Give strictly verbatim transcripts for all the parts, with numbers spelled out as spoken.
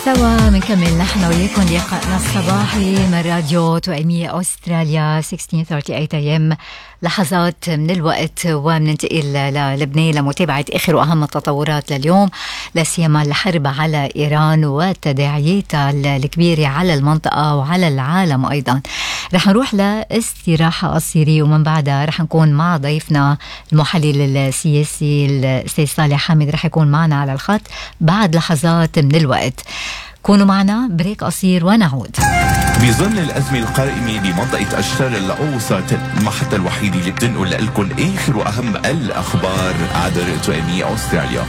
سوا منكمل نحن وياكم لقائنا الصباحي من راديو توأمية أستراليا ستة عشر ثلاثة وثلاثين إيه إم. لحظات من الوقت ومننتقل للبنان لمتابعة آخر وأهم التطورات لليوم، لا سيما الحرب على إيران وتداعياتها الكبيرة على المنطقة وعلى العالم أيضا. رح نروح لاستراحة قصيرة ومن بعدها رح نكون مع ضيفنا المحلل السياسي الأستاذ صالح حامد، رح يكون معنا على الخط بعد لحظات من الوقت. كونوا معنا بريك قصير ونعود. بظل الأزمة القائمة بمنطقة الشرق الأوسط، المحطة الوحيدة اللي بتنقل لكم آخر وأهم الأخبار عبر توأمية أستراليا.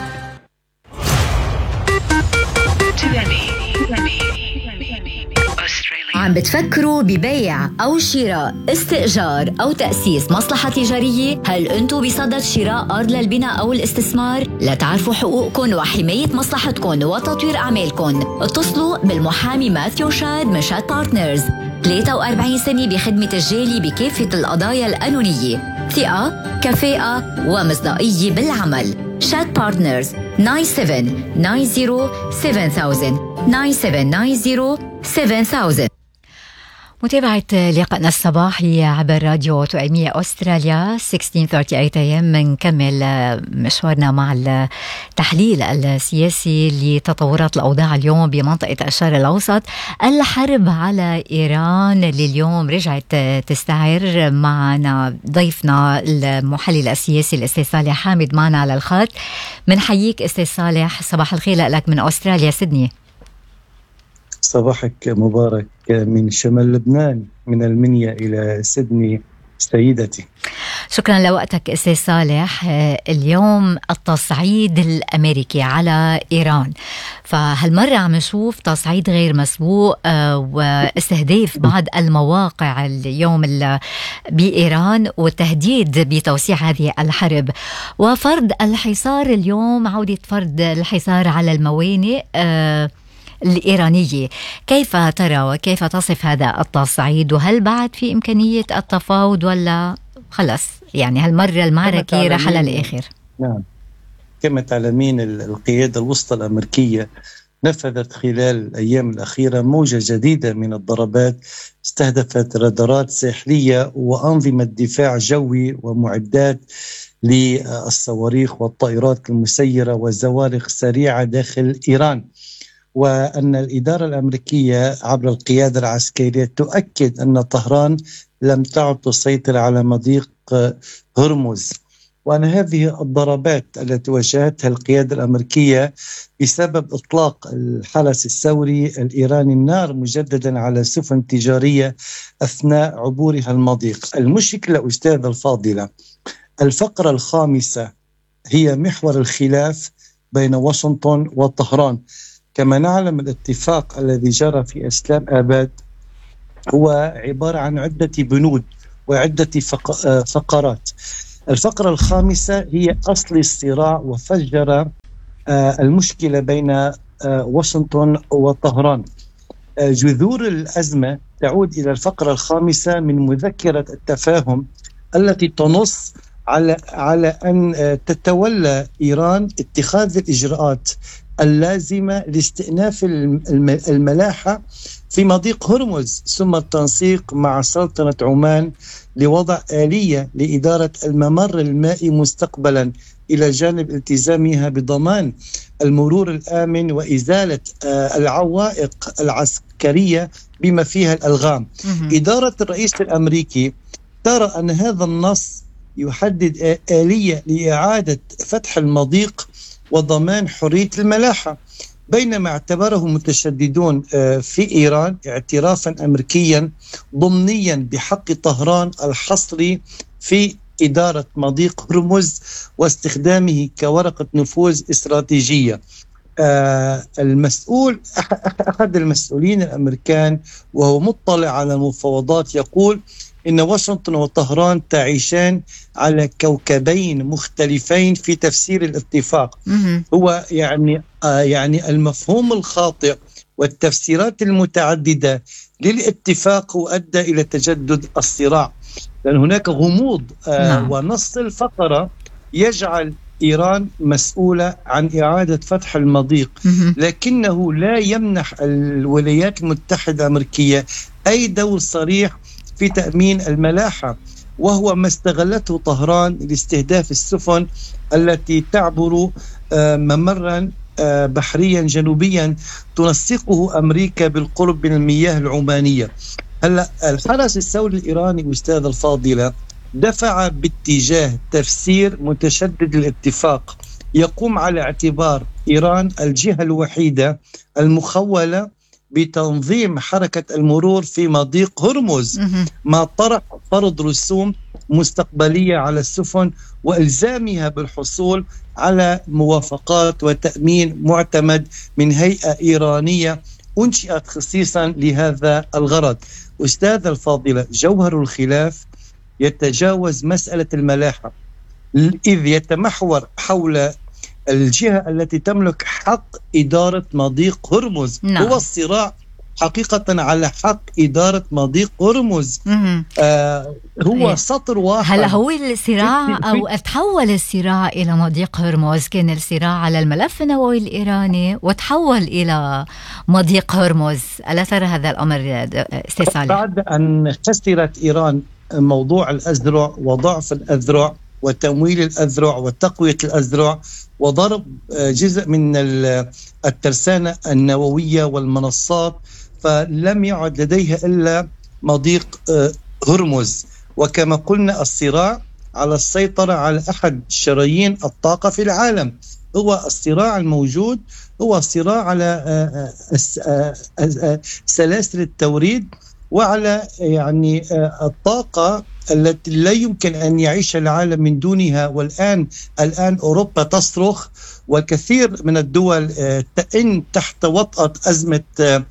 عم بتفكروا ببيع أو شراء، استئجار أو تأسيس مصلحة تجارية؟ هل أنتوا بصدد شراء أرض للبناء أو الاستثمار؟ لتعرفوا حقوقكم وحماية مصلحتكم وتطوير أعمالكم، اتصلوا بالمحامي ماثيو شاد من شاد بارتنرز، ثلاثة وأربعين سنة بخدمة الجالي بكافة القضايا القانونية، ثقة، كفاءة ومصداقية بالعمل. شاد بارتنرز تسعة سبعة تسعة صفر سبعة ألف تسعة سبعة تسعة صفر سبعة ألف. متابعة لقائنا الصباحي عبر راديو توأمية أستراليا ستة عشر ثلاثة وثلاثين إيه إم. منكمل مشوارنا مع التحليل السياسي لتطورات الأوضاع اليوم بمنطقة الشرق الأوسط. الحرب على إيران اللي اليوم رجعت تستعر. معنا ضيفنا المحلل السياسي الأستاذ صالح حامد معنا على الخط. منحييك أستاذ صالح، صباح الخير لك من أستراليا سيدني. صباحك مبارك من شمال لبنان، من المنيا إلى سيدني سيدتي. شكرا لوقتك أستاذ صالح. اليوم التصعيد الأمريكي على إيران، فهالمرة عم نشوف تصعيد غير مسبوق واستهداف بعض المواقع اليوم بإيران والتهديد بتوسيع هذه الحرب وفرض الحصار اليوم، عودة فرض الحصار على الموانئ الإيرانية. كيف ترى وكيف تصف هذا التصعيد، وهل بعد في إمكانية التفاوض ولا خلص يعني هالمرة المعركة راح للآخر؟ نعم، كما تعلمين القيادة الوسطى الأمريكية نفذت خلال الأيام الأخيرة موجة جديدة من الضربات استهدفت رادارات ساحلية وأنظمة دفاع جوي ومعدات للصواريخ والطائرات المسيرة وزوارق سريعة داخل إيران. وأن الإدارة الأمريكية عبر القيادة العسكرية تؤكد أن طهران لم تعد تسيطر على مضيق هرمز، وأن هذه الضربات التي واجهتها القيادة الأمريكية بسبب إطلاق الحرس الثوري الإيراني النار مجددا على سفن تجارية أثناء عبورها المضيق. المشكلة أستاذ الفاضلة، الفقرة الخامسة هي محور الخلاف بين واشنطن وطهران. كما نعلم الاتفاق الذي جرى في إسلام آباد هو عبارة عن عدة بنود وعدة فقرات. الفقرة الخامسة هي أصل الصراع وفجر المشكلة بين واشنطن وطهران. جذور الأزمة تعود إلى الفقرة الخامسة من مذكرة التفاهم التي تنص على على أن تتولى إيران اتخاذ الإجراءات اللازمة لاستئناف الملاحة في مضيق هرمز، ثم التنسيق مع سلطنة عمان لوضع آلية لإدارة الممر المائي مستقبلا، إلى جانب التزامها بضمان المرور الآمن وإزالة العوائق العسكرية بما فيها الألغام. إدارة الرئيس الأمريكي ترى أن هذا النص يحدد آلية لإعادة فتح المضيق وضمان حرية الملاحة، بينما اعتبره متشددون في إيران اعترافا أمريكيا ضمنيا بحق طهران الحصري في إدارة مضيق هرمز واستخدامه كورقة نفوذ استراتيجية. المسؤول أحد المسؤولين الأمريكان وهو مطلع على المفاوضات يقول إن واشنطن وطهران تعيشان على كوكبين مختلفين في تفسير الاتفاق. هو يعني آه يعني المفهوم الخاطئ والتفسيرات المتعددة للاتفاق أدى إلى تجدد الصراع، لأن هناك غموض آه نعم. ونص الفقرة يجعل إيران مسؤولة عن إعادة فتح المضيق، لكنه لا يمنح الولايات المتحدة الأمريكية أي دور صريح في تأمين الملاحة، وهو ما استغلته طهران لاستهداف السفن التي تعبر ممرا بحريا جنوبيا تنسقه أمريكا بالقرب من المياه العمانية. هلا الحرس الثوري الإيراني أستاذ الفاضلة دفع باتجاه تفسير متشدد الاتفاق يقوم على اعتبار إيران الجهة الوحيدة المخولة بتنظيم حركة المرور في مضيق هرمز، ما طرح فرض رسوم مستقبلية على السفن وإلزامها بالحصول على موافقات وتأمين معتمد من هيئة إيرانية أنشئت خصيصا لهذا الغرض. أستاذ الفاضلة، جوهر الخلاف يتجاوز مسألة الملاحة، إذ يتمحور حول الجهة التي تملك حق إدارة مضيق هرمز. نعم. هو الصراع حقيقة على حق إدارة مضيق هرمز. آه هو سطر واحد. هل هو الصراع أو تحول الصراع إلى مضيق هرمز؟ كان الصراع على الملف النووي الإيراني وتحول إلى مضيق هرمز. ألا ترى هذا الأمر أستاذ صالح؟ بعد أن خسرت إيران موضوع الأذرع وضعف الأذرع وتمويل الأذرع وتقوية الأذرع وضرب جزء من الترسانة النووية والمنصات، فلم يعد لديها إلا مضيق هرمز. وكما قلنا الصراع على السيطرة على أحد شرايين الطاقة في العالم. هو الصراع الموجود هو صراع على سلاسل التوريد وعلى يعني الطاقة التي لا يمكن أن يعيش العالم من دونها. والآن الآن أوروبا تصرخ وكثير من الدول تئن تحت وطأة أزمة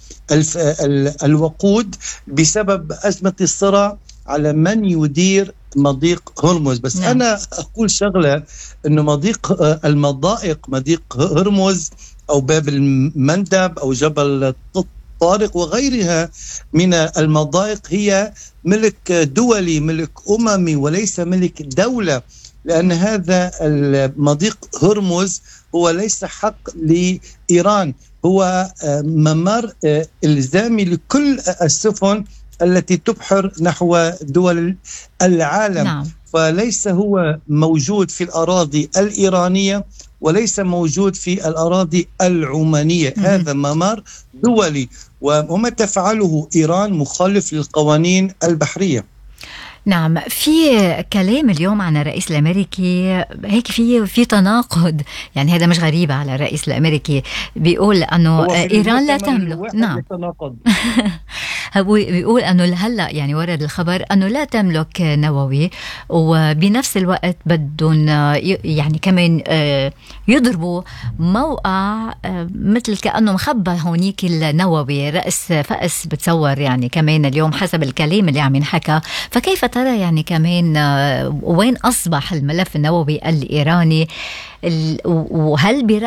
الوقود بسبب أزمة الصراع على من يدير مضيق هرمز. بس نعم. أنا أقول شغلة، أنه مضيق المضائق مضيق هرمز أو باب المندب أو جبل طارق وغيرها من المضائق هي ملك دولي، ملك أممي، وليس ملك دولة، لأن هذا المضيق هرمز هو ليس حق لإيران، هو ممر إلزامي لكل السفن التي تبحر نحو دول العالم. نعم. فليس هو موجود في الأراضي الإيرانية وليس موجود في الأراضي العمانية. م- هذا ممر دولي، وما تفعله إيران مخالف للقوانين البحرية. نعم. في كلام اليوم عن الرئيس الأمريكي هيك في في تناقض، يعني هذا مش غريب على الرئيس الأمريكي، بيقول أنه إيران لا تملك. نعم. هو بيقول أنه هلأ يعني ورد الخبر أنه لا تملك نووي، وبنفس الوقت بدهم يعني كمان يضربوا موقع مثل كأنه مخبى هونيك النووي، رأس فأس بتصور يعني كمان اليوم حسب الكلام اللي عم ينحكى. فكيف ترى يعني كمان وين أصبح الملف النووي الإيراني، وهل